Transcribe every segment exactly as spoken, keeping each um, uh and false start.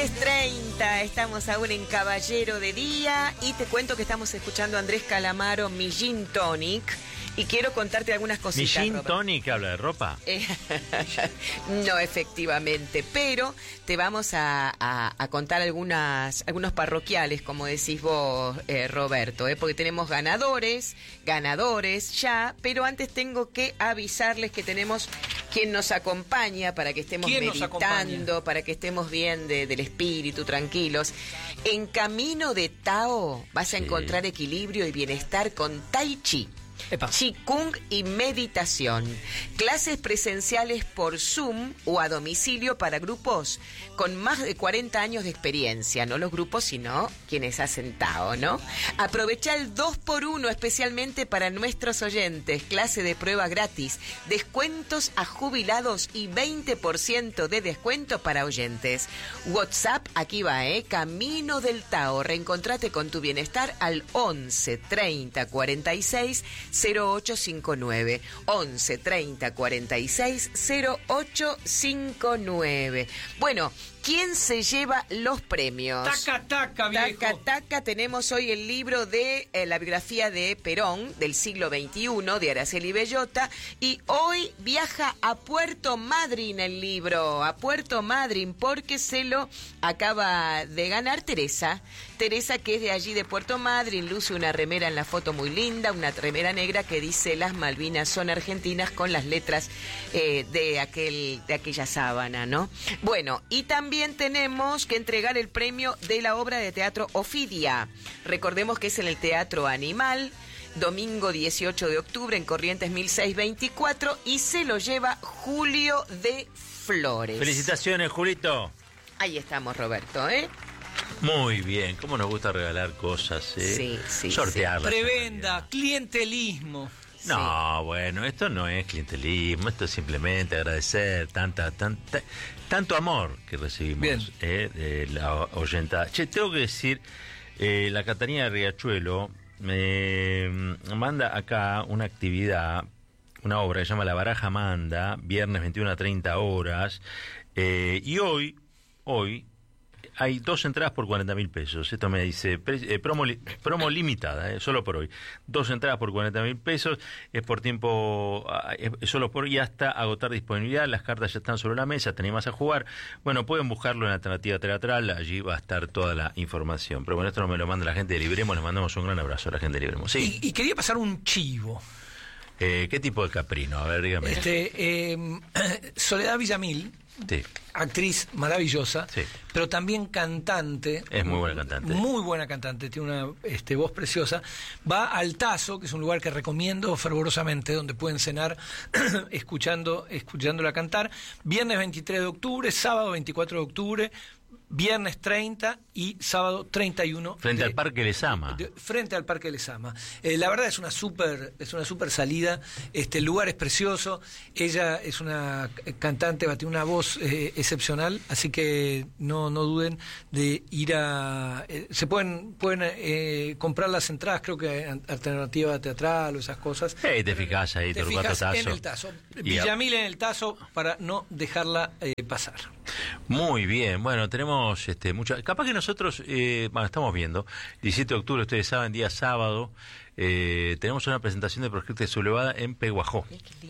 diez treinta, estamos aún en Caballero de Día y te cuento que estamos escuchando a Andrés Calamaro, mi Gin Tonic, y quiero contarte algunas cositas. ¿Mi Gin Tonic habla de ropa? Eh, no, efectivamente, pero te vamos a, a, a contar algunas, algunos parroquiales, como decís vos, eh, Roberto, eh, porque tenemos ganadores, ganadores ya, pero antes tengo que avisarles que tenemos quien nos acompaña para que estemos meditando, para que estemos bien de, del espíritu, tranquilos. En Camino de Tao vas a sí. encontrar equilibrio y bienestar con Tai Chi. Epa. Qigong y meditación. Clases presenciales por Zoom o a domicilio para grupos con más de cuarenta años de experiencia. No los grupos, sino quienes hacen Tao, ¿no? Aprovecha el dos por uno especialmente para nuestros oyentes. Clase de prueba gratis. Descuentos a jubilados y veinte por ciento de descuento para oyentes. WhatsApp, aquí va, ¿eh? Camino del Tao. Reencontrate con tu bienestar al once treinta cuarenta y seis cero ocho cinco nueve. once treinta cuarenta y seis cero ocho cinco nueve. Bueno, ¿quién se lleva los premios? Taca, taca, viejo. Taca, taca. Tenemos hoy el libro de eh, la biografía de Perón, del siglo veintiuno, de Araceli Bellota. Y hoy viaja a Puerto Madryn el libro, a Puerto Madryn, porque se lo acaba de ganar Teresa. Teresa, que es de allí, de Puerto Madryn, luce una remera en la foto muy linda, una remera negra que dice "Las Malvinas son argentinas", con las letras eh, de, aquel, de aquella sábana, ¿no? Bueno, y también tenemos que entregar el premio de la obra de teatro Ofidia. Recordemos que es en el Teatro Animal, domingo dieciocho de octubre, en Corrientes mil seiscientos veinticuatro, y se lo lleva Julio de Flores. Felicitaciones, Julito. Ahí estamos, Roberto, ¿eh? Muy bien, cómo nos gusta regalar cosas, ¿eh? Sí, sí. Sortearlas. Sí. Prebenda, clientelismo. No, sí. Bueno, esto no es clientelismo, esto es simplemente agradecer tanta, tanta, tanto amor que recibimos eh, de la oyenta. Che, tengo que decir, eh, la Catarina de Riachuelo me manda acá una actividad, una obra que se llama La Baraja Manda, viernes veintiuna a treinta horas, eh, y hoy, hoy, hay dos entradas por cuarenta mil pesos. Esto me dice eh, promo, li, promo limitada, eh, solo por hoy. Dos entradas por cuarenta mil pesos. Es por tiempo, es solo por hoy hasta agotar disponibilidad. Las cartas ya están sobre la mesa. ¿Te animás a jugar? Bueno, pueden buscarlo en Alternativa Teatral. Allí va a estar toda la información. Pero bueno, esto no me lo manda la gente de Libremos. Les mandamos un gran abrazo a la gente de Libremos. Sí. Y, y quería pasar un chivo. Eh, ¿Qué tipo de caprino? A ver, dígame. Este, eh, Soledad Villamil. Sí. Actriz maravillosa, sí. Pero también cantante. Es muy buena cantante. Muy buena cantante, tiene una este, voz preciosa. Va al Tazo, que es un lugar que recomiendo fervorosamente, donde pueden cenar escuchando, escuchándola cantar. Viernes veintitrés de octubre, sábado veinticuatro de octubre, viernes treinta y sábado treinta y uno. Frente de, al Parque Lezama. De, de, frente al Parque Lezama. Eh, la verdad es una súper es una super salida. Este, el lugar es precioso. Ella es una cantante, tiene una voz eh, excepcional, así que no no duden de ir a... Eh, se pueden pueden eh, comprar las entradas, creo que Alternativa Teatral o esas cosas. Hey, te fijas ahí, te fijas en el Tazo. Villamil en el Tazo, para no dejarla eh, pasar. Muy bien, bueno, tenemos este mucha, capaz que nosotros, eh, bueno, estamos viendo, diecisiete de octubre, ustedes saben, día sábado, eh, tenemos una presentación de Proscripta y Sublevada en Peguajó.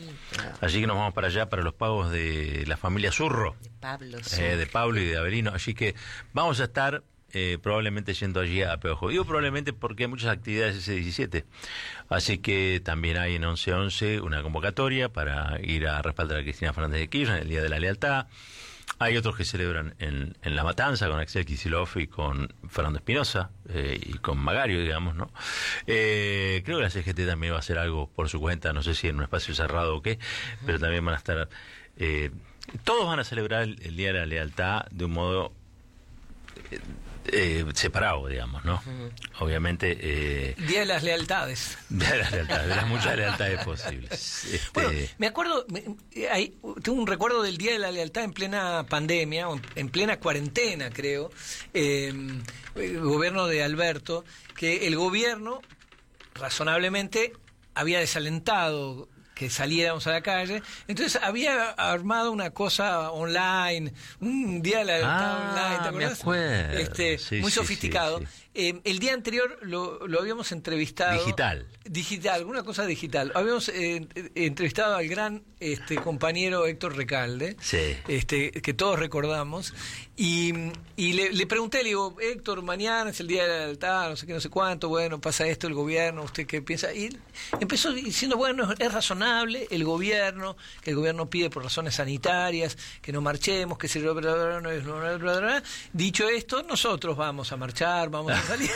Así que nos vamos para allá para los pagos de la familia Zurro. De Pablo, eh, de Pablo y de Avelino. Así que vamos a estar eh, probablemente yendo allí a Peguajó. Digo probablemente porque hay muchas actividades ese diecisiete. Así que también hay en once once una convocatoria para ir a respaldar a Cristina Fernández de Kirchner en el Día de la Lealtad. Hay otros que celebran en, en La Matanza con Axel Kicillof y con Fernando Espinosa eh, y con Magario, digamos, ¿no? Eh, creo que la C G T también va a hacer algo por su cuenta, no sé si en un espacio cerrado o qué, pero también van a estar... Eh, todos van a celebrar el, el Día de la Lealtad de un modo eh, eh, separado, digamos, ¿no? Uh-huh. Obviamente... Eh, Día de las Lealtades. Día de las Lealtades, de las muchas lealtades posibles. Este... Bueno, me acuerdo, me, hay, tengo un recuerdo del Día de la Lealtad en plena pandemia, en plena cuarentena, creo, eh, el gobierno de Alberto, que el gobierno razonablemente había desalentado que saliéramos a la calle. Entonces había armado una cosa online, un día de la libertad ah, online, ¿te acordás? Me acuerdo. Este, sí, muy sí, sofisticado. Sí, sí. Eh, el día anterior lo, lo habíamos entrevistado. Digital. Digital, alguna cosa digital. Habíamos eh, entrevistado al gran este, compañero Héctor Recalde, sí. este, que todos recordamos, y, y le, le pregunté, le digo, Héctor, mañana es el día de la lealtad, no sé qué, no sé cuánto, bueno, pasa esto, el gobierno, ¿usted qué piensa? Y empezó diciendo, bueno, es razonable el gobierno, que el gobierno pide por razones sanitarias, que no marchemos, que se... Dicho esto, nosotros vamos a marchar, vamos a salir.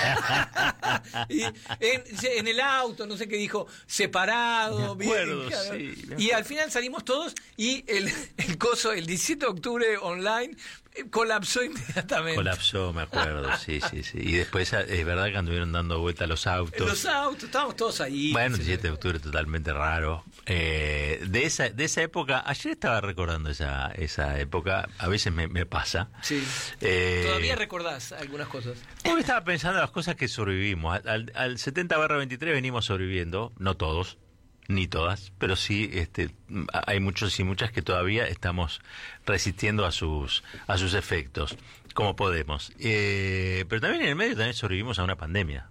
Y en, en el auto, no sé qué dijo, separado, me acuerdo, bien, claro. sí, me Y al final salimos todos y el, el coso, el diecisiete de octubre online, colapsó inmediatamente. Colapsó, me acuerdo, sí, sí, sí. Y después es verdad que anduvieron dando vuelta los autos. Los autos, estábamos todos ahí. Bueno, el diecisiete de octubre totalmente raro. Eh, de esa de esa época, ayer estaba recordando esa esa época, a veces me, me pasa. Sí. Eh, ¿Todavía recordás algunas cosas? Hoy estaba pensando en las cosas que sobrevivimos. Al, al setenta barra veintitrés venimos sobreviviendo, no todos, ni todas, pero sí este, hay muchos y muchas que todavía estamos resistiendo a sus a sus efectos, como podemos. Eh, pero también en el medio también sobrevivimos a una pandemia.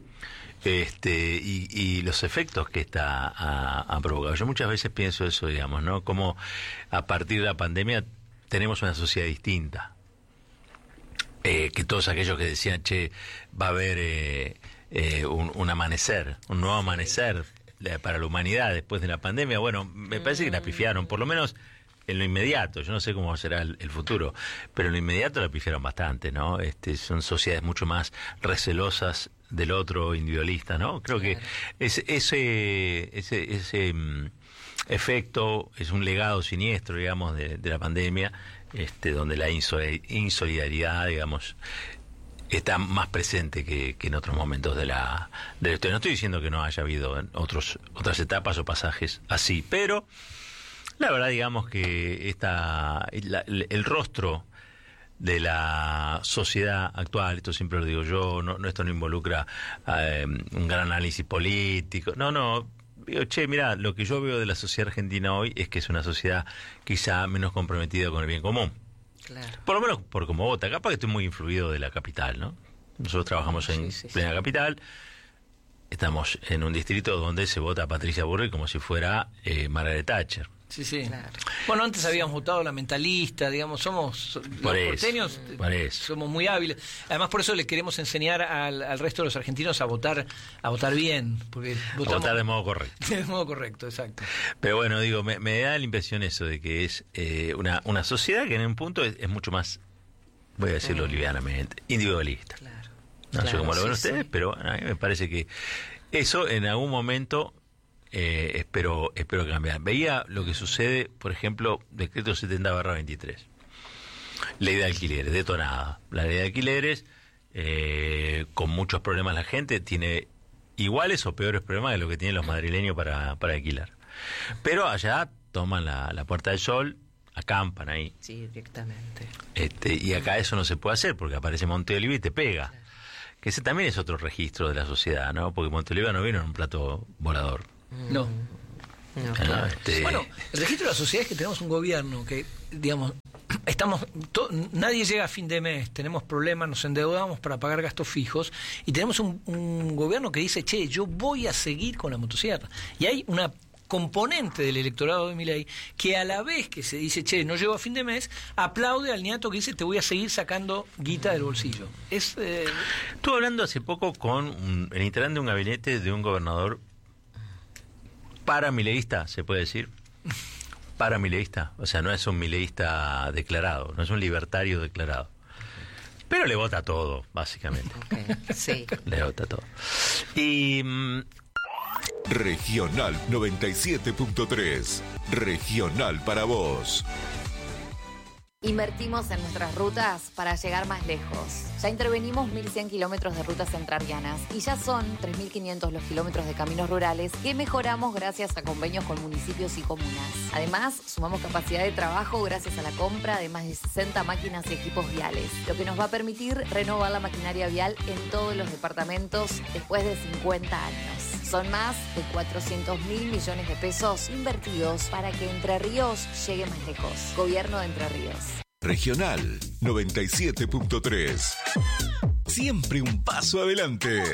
Este y, y los efectos que esta ha, ha provocado. Yo muchas veces pienso eso, digamos, ¿no? Como a partir de la pandemia tenemos una sociedad distinta. Eh, que todos aquellos que decían, che, va a haber eh, eh, un, un amanecer, un nuevo amanecer para la humanidad después de la pandemia, bueno, me parece que la pifiaron, por lo menos en lo inmediato. Yo no sé cómo será el, el futuro, pero en lo inmediato la pifiaron bastante, ¿no? Este, son sociedades mucho más recelosas del otro, individualista, ¿no? Creo claro. que ese ese ese, ese um, efecto es un legado siniestro, digamos, de, de la pandemia, este, donde la insolidaridad, digamos, está más presente que, que en otros momentos de la de la historia. No estoy diciendo que no haya habido en otros otras etapas o pasajes así, pero la verdad, digamos que esta la, el, el rostro de la sociedad actual, esto siempre lo digo yo, no, no esto no involucra eh, un gran análisis político, no, no, digo, che, mira, lo que yo veo de la sociedad argentina hoy es que es una sociedad quizá menos comprometida con el bien común. Claro. Por lo menos por cómo vota. Capaz que estoy muy influido de la capital, ¿no? Nosotros trabajamos en sí, sí, plena sí. capital. Estamos en un distrito donde se vota a Patricia Bullrich como si fuera eh, Margaret Thatcher. Sí, sí. Claro. Bueno, antes habíamos votado la mentalista, digamos, somos por los eso, porteños, por eso. somos muy hábiles. Además, por eso le queremos enseñar al, al resto de los argentinos a votar a votar bien. Porque votamos, a votar de modo correcto. De modo correcto, exacto. Pero bueno, digo, me, me da la impresión eso de que es eh, una, una sociedad que en un punto es, es mucho más, voy a decirlo mm. livianamente, individualista. Claro. No claro, sé cómo lo ven sí, ustedes, sí. pero a mí me parece que eso en algún momento... Eh, espero espero cambiar. Veía lo que sucede, por ejemplo, decreto setenta barra veintitrés. Ley de alquileres, detonada. La ley de alquileres, eh, con muchos problemas la gente, tiene iguales o peores problemas de lo que tienen los madrileños para, para alquilar. Pero allá toman la, la Puerta del Sol, acampan ahí. Sí, directamente. Este, y acá eso no se puede hacer porque aparece Monteoliva y te pega. Claro. Que ese también es otro registro de la sociedad, ¿no? Porque Monteoliva no vino en un plato volador. No. no claro. este... Bueno, el registro de la sociedad es que tenemos un gobierno que, digamos, estamos to, nadie llega a fin de mes, tenemos problemas, nos endeudamos para pagar gastos fijos y tenemos un, un gobierno que dice, che, yo voy a seguir con la motosierra. Y hay una componente del electorado de Milei que a la vez que se dice, che, no llego a fin de mes, aplaude al niato que dice, te voy a seguir sacando guita del bolsillo. Es eh... Estuve hablando hace poco con un, el integrante de un gabinete de un gobernador paramileísta, se puede decir. Paramileísta, o sea, no es un mileísta declarado, no es un libertario declarado. Pero le vota todo, básicamente. Okay, sí. Le vota todo. Y... Mm, Regional noventa y siete punto tres. Regional para vos. Invertimos en nuestras rutas para llegar más lejos. Ya intervenimos mil cien kilómetros de rutas entrerrianas y ya son tres mil quinientos los kilómetros de caminos rurales que mejoramos gracias a convenios con municipios y comunas. Además, sumamos capacidad de trabajo gracias a la compra de más de sesenta máquinas y equipos viales, lo que nos va a permitir renovar la maquinaria vial en todos los departamentos después de cincuenta años. Son más de cuatrocientos mil millones de pesos invertidos para que Entre Ríos llegue más lejos. Gobierno de Entre Ríos. Regional noventa y siete punto tres. Siempre un paso adelante.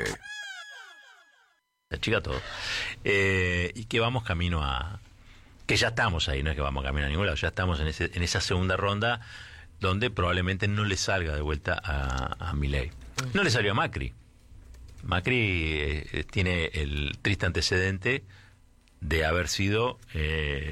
La chica todo. Eh, y que vamos camino a... Que ya estamos ahí, no es que vamos camino a ningún lado, ya estamos en, ese, en esa segunda ronda donde probablemente no le salga de vuelta a, a Milei. No le salió a Macri. Macri eh, tiene el triste antecedente de haber sido eh,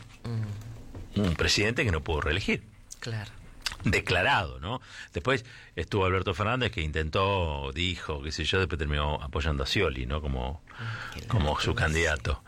mm. un presidente que no pudo reelegir. Claro. Declarado, ¿no? Después estuvo Alberto Fernández, que intentó, dijo, qué sé yo, después terminó apoyando a Scioli, ¿no? Como, como su candidato.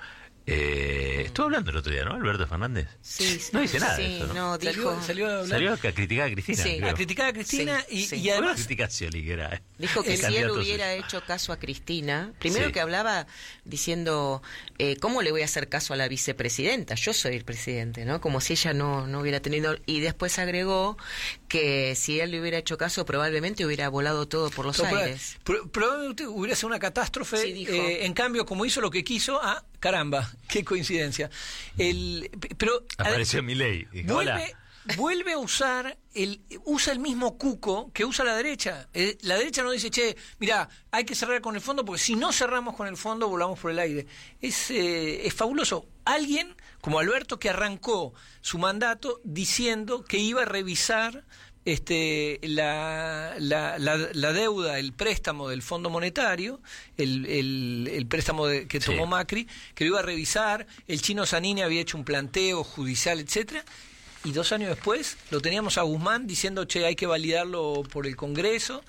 Eh, estuvo hablando el otro día, ¿no? Alberto Fernández. Sí, sí. No dice nada Sí, de eso, ¿no? no, dijo... Salió, salió a hablar. Salió a criticar a Cristina. Sí. creo. A criticar a Cristina Sí, y, sí. y además... critica a Scioli, que era... Dijo que el si él candidato hubiera suyo. hecho caso a Cristina, primero Sí. que hablaba diciendo, eh, ¿cómo le voy a hacer caso a la vicepresidenta? Yo soy el presidente, ¿no? Como si ella no, no hubiera tenido... Y después agregó que si él le hubiera hecho caso, probablemente hubiera volado todo por los Pero, aires. pro- Probablemente hubiera sido una catástrofe. Sí, dijo. eh, en cambio, como hizo lo que quiso, ah, caramba, qué coincidencia. El, pero Apareció Milei. Dijo, vuelve, hola. vuelve a usar el usa el mismo cuco que usa la derecha. Eh, la derecha no dice, che, mira, hay que cerrar con el fondo porque si no cerramos con el fondo volamos por el aire. Es, eh, es fabuloso. Alguien como Alberto que arrancó su mandato diciendo que iba a revisar este la, la, la, la deuda, el préstamo del Fondo Monetario, el, el, el préstamo de, que tomó Sí. Macri, que lo iba a revisar. El Chino Zanini había hecho un planteo judicial, etcétera. Y dos años después lo teníamos a Guzmán diciendo, che, hay que validarlo por el Congreso.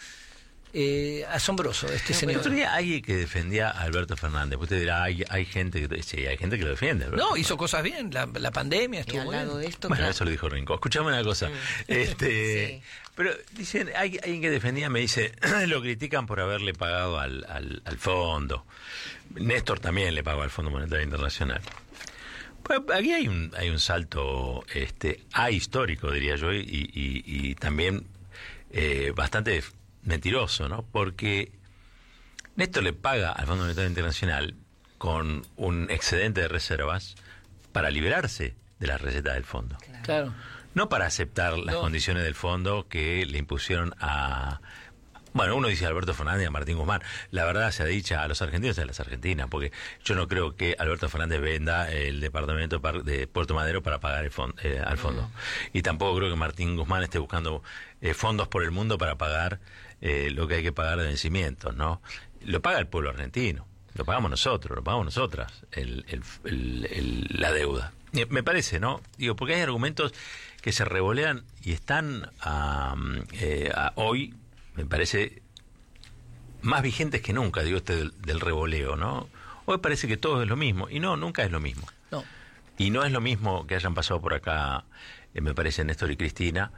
Eh, asombroso este El señor. otro día alguien que defendía a Alberto Fernández. Usted dirá, hay, hay gente que sí, hay gente que lo defiende. Alberto No, Fernández. hizo cosas bien. La, la pandemia Y estuvo al bien. lado de esto, Bueno, claro. eso lo dijo Rincón. Escuchame una cosa. Este, Sí. Pero dicen, hay alguien que defendía, me dice, lo critican por haberle pagado al, al, al fondo. Néstor también le pagó al Fondo Monetario Internacional. Pues aquí hay un, hay un salto este, ahistórico, diría yo, y, y, y también eh, bastante mentiroso, ¿no? Porque Néstor le paga al Fondo Monetario Internacional con un excedente de reservas para liberarse de las recetas del fondo. Claro. No para aceptar las No. condiciones del fondo que le impusieron a... Bueno, uno dice a Alberto Fernández y a Martín Guzmán. La verdad se ha dicha a los argentinos y a las argentinas, porque yo no creo que Alberto Fernández venda el departamento de Puerto Madero para pagar el fondo, eh, al fondo. Mm. Y tampoco creo que Martín Guzmán esté buscando eh, fondos por el mundo para pagar eh, lo que hay que pagar de vencimientos, ¿no? Lo paga el pueblo argentino, lo pagamos nosotros, lo pagamos nosotras, el, el, el, el, la deuda. Me parece, ¿no? Digo, porque hay argumentos que se revolean y están um, eh, a hoy, me parece, más vigentes que nunca, digo, este del, del revoleo, ¿no? Hoy parece que todo es lo mismo, y no, nunca es lo mismo. No. Y no es lo mismo que hayan pasado por acá, eh, me parece, Néstor y Cristina,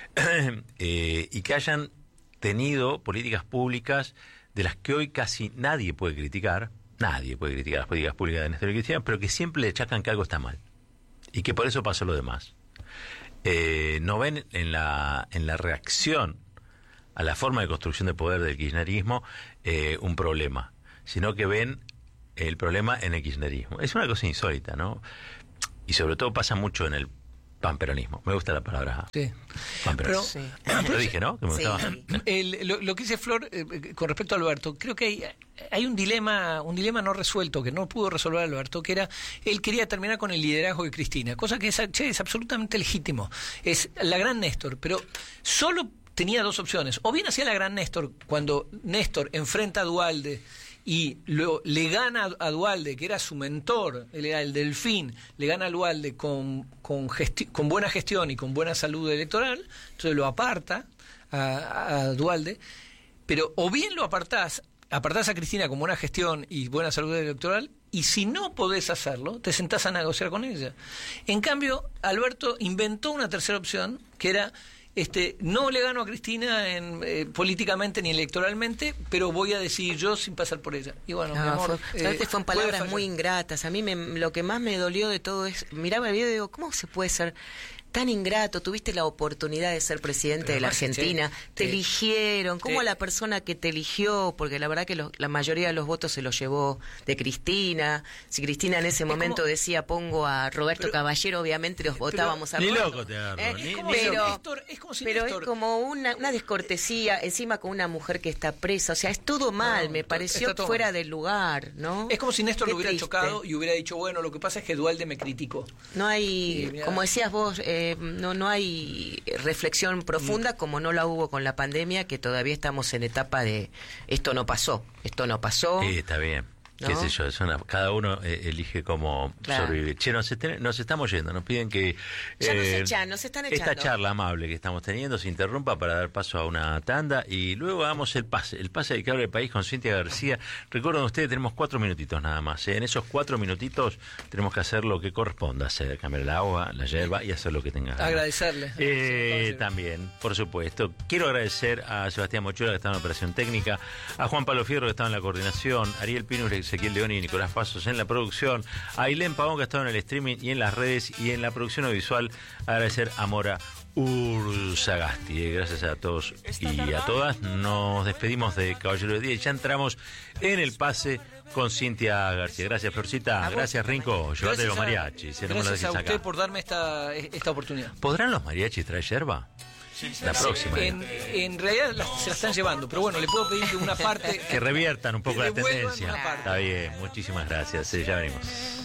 eh, y que hayan tenido políticas públicas de las que hoy casi nadie puede criticar, nadie puede criticar las políticas públicas de Néstor y Cristina, pero que siempre le achacan que algo está mal, y que por eso pasó lo demás. Eh, no ven en la, en la reacción a la forma de construcción de poder del kirchnerismo eh, un problema, sino que ven el problema en el kirchnerismo. Es una cosa insólita, ¿no? Y sobre todo pasa mucho en el panperonismo. Me gusta la palabra Sí. panperonismo. Pero- Lo dije, ¿no? Que me Sí. gustaba. El- lo, lo que dice Flor eh, con respecto a Alberto, creo que hay, hay un dilema un dilema no resuelto que no pudo resolver Alberto, que era, él quería terminar con el liderazgo de Cristina, cosa que es, che, es absolutamente legítimo. Es la gran Néstor, pero solo tenía dos opciones. O bien hacía la gran Néstor cuando Néstor enfrenta a Duhalde y lo, le gana a Duhalde, que era su mentor, él era el Delfín, le gana a Duhalde con, con, gesti- con buena gestión y con buena salud electoral, entonces lo aparta a, a Duhalde, pero o bien lo apartás, apartás a Cristina con buena gestión y buena salud electoral, y si no podés hacerlo, te sentás a negociar con ella. En cambio, Alberto inventó una tercera opción, que era... Este, no le gano a Cristina en, eh, políticamente ni electoralmente, pero voy a decidir yo sin pasar por ella. Y bueno, No, mi amor, fue, eh, ¿sabes que fueron puede palabras fallar. muy ingratas? A mí me, lo que más me dolió de todo es, miraba el video y digo, ¿cómo se puede ser tan ingrato, tuviste la oportunidad de ser presidente Pero de la Argentina, te, te, te eligieron, ¿cómo te, la persona que te eligió? Porque la verdad que los, la mayoría de los votos se los llevó de Cristina. Si Cristina en ese momento como, decía pongo a Roberto pero, Caballero, obviamente los votábamos pero, a Roberto. Ni loco te agarro, ¿Eh? ni, es como, pero, ni Néstor, es como si pero Néstor, es como una, una descortesía, encima con una mujer que está presa, o sea, es todo mal, no, me pareció fuera mal. del lugar, ¿no? Es como si Néstor Qué lo hubiera triste. chocado y hubiera dicho, bueno, lo que pasa es que Duhalde me criticó. No hay, sí, como decías vos, eh, no, no hay reflexión profunda como no la hubo con la pandemia, que todavía estamos en etapa de esto no pasó, esto no pasó. Sí, está bien. ¿No? Qué sé yo, es una, cada uno eh, elige cómo claro. sobrevivir. Che, nos, este, nos estamos yendo, nos piden que ya eh, nos, echan, nos están echando. Esta charla amable que estamos teniendo se interrumpa para dar paso a una tanda y luego hagamos el pase, el pase del que habla el país con Cintia García. Recuerden ustedes, tenemos cuatro minutitos nada más. ¿eh? En esos cuatro minutitos tenemos que hacer lo que corresponda, hacer cambiar el agua, la hierba y hacer lo que tengas. Agradecerle. Eh, también, por supuesto. Quiero agradecer a Sebastián Mochuela, que está en la operación técnica, a Juan Pablo Fierro, que estaba en la coordinación, Ariel Pinus, Ezequiel León y Nicolás Pasos en la producción, a Ailén Pavón, que ha estado en el streaming y en las redes y en la producción audiovisual. Agradecer a Mora Urzagasti. Gracias a todos y a todas. Nos despedimos de Caballero de Día y ya entramos en el pase con Cintia García. Gracias, Florcita. Gracias, Rinco. Llévate los mariachis. Gracias a usted acá. por darme esta, esta oportunidad. ¿Podrán los mariachis traer yerba? La próxima. En, en realidad la, se la están llevando, pero bueno, le puedo pedir que una parte... que reviertan un poco la tendencia. Está bien, muchísimas gracias. Sí, ya venimos.